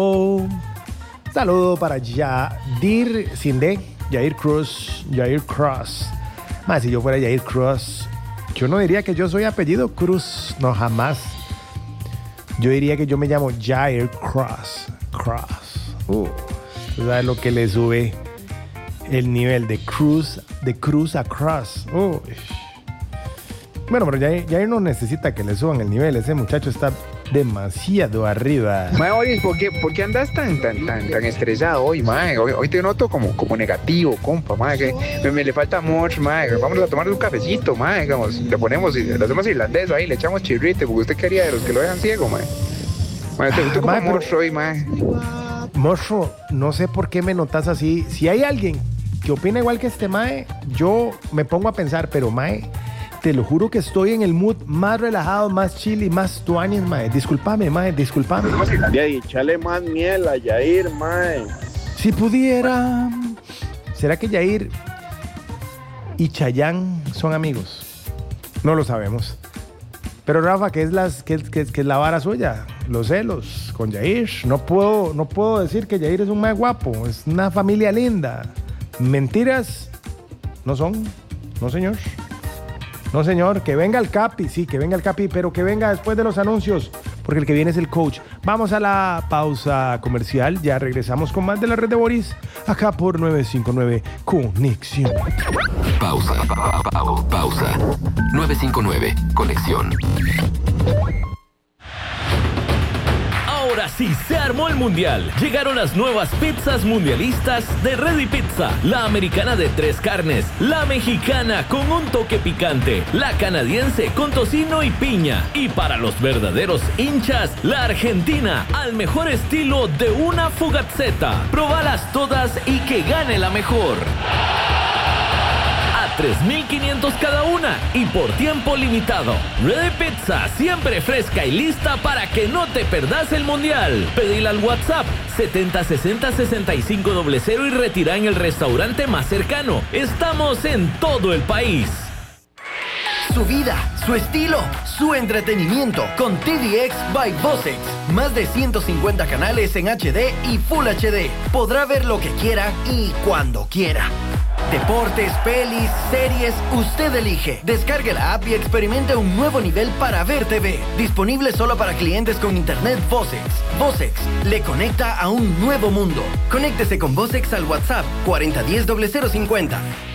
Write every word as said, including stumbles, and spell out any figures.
Saludo para Yair sin D, Yair Cruz, Yair Cross. Más si yo fuera Yair Cross, yo no diría que yo soy apellido Cruz, no, jamás. Yo diría que yo me llamo Yair Cross. Cross. Uh, ¿tú sabes lo que le sube el nivel de Cruz, de Cruz a Cross? Uh. Bueno, pero Yair, Yair no necesita que le suban el nivel. Ese muchacho está demasiado arriba. Mae, oye, ¿por qué, ¿por qué andas tan, tan, tan, tan estresado hoy, mae? Hoy, hoy te noto como, como negativo, compa, mae. Que me, me le falta mucho, mae. Vamos a tomar un cafecito, mae. Digamos, le ponemos, le hacemos irlandés ahí, le echamos chirrite, porque usted quería de los que lo dejan ciego, mae. Mae, tú, tú como Mae, pero- monstruo hoy, mae. Monstruo, no sé por qué me notas así. Si hay alguien que opina igual que este mae, yo me pongo a pensar, pero mae, te lo juro que estoy en el mood más relajado, más chill y más tuanis, mae. Disculpame, mae, disculpame. Ya, y echale más miel a Yair, mae. Si pudiera... ¿Será que Yair y Chayanne son amigos? No lo sabemos. Pero Rafa, ¿qué es, las, qué, qué- qué es la vara suya? Los celos con Yair. No puedo, no puedo decir que Yair es un más guapo. Es una familia linda. Mentiras no son. No, señor. No, señor. Que venga el Capi. Sí, que venga el Capi, pero que venga después de los anuncios. Porque el que viene es el coach. Vamos a la pausa comercial. Ya regresamos con más de la red de Boris. Acá por nueve cinco nueve Conexión. Pausa, pa- pa- pa- pausa. nueve cinco nueve, conexión. Ahora sí se armó el mundial. Llegaron las nuevas pizzas mundialistas de Ready Pizza. La americana de tres carnes, la mexicana con un toque picante, la canadiense con tocino y piña. Y para los verdaderos hinchas, la argentina al mejor estilo de una Fugazzetta. Probalas todas y que gane la mejor. A tres mil quinientos cada una y por tiempo limitado. Ready Pizza, siempre fresca y lista para que no te perdas el mundial. Pedila al WhatsApp setenta sesenta sesenta y cinco cero cero y retira en el restaurante más cercano. Estamos en todo el país. Su vida, su estilo, su entretenimiento con T V X by Vocex. Más de ciento cincuenta canales en H D y Full H D. Podrá ver lo que quiera y cuando quiera. Deportes, pelis, series, usted elige. Descargue la app y experimente un nuevo nivel para ver T V. Disponible solo para clientes con internet Vocex. Vocex le conecta a un nuevo mundo. Conéctese con Vocex al WhatsApp cuarenta diez cero cero cincuenta.